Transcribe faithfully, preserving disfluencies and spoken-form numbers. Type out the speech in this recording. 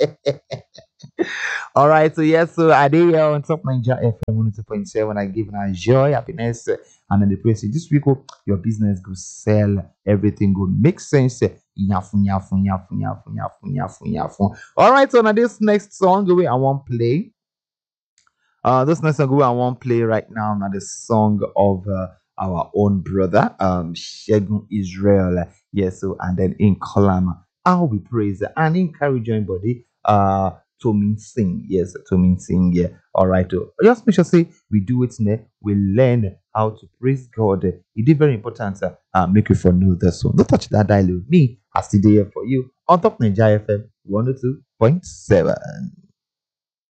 All right, so yes, so I did here on top Ninja F M one oh two point seven. I give now joy, happiness, eh, and then the praise. This week, oh, your business go sell, everything go make sense. eh, Nyafu, nyafu, nyafu, nyafu, nyafu, nyafu, nyafu. All right, so now this next song we I want play. Uh, this next song we I want play right now. Now the song of uh, our own brother, um, Shegun Israel. Yes, so and then in column, I'll be praised and encourage your body. Uh, to mean sing, yes, to mean sing, yeah. All right, oh. Just make sure say we do it now. We learn how to praise God. It is very important. Uh, uh, make you for know this one. Don't touch that dial with me. I still there for you on top Nigeria F M one oh two point seven.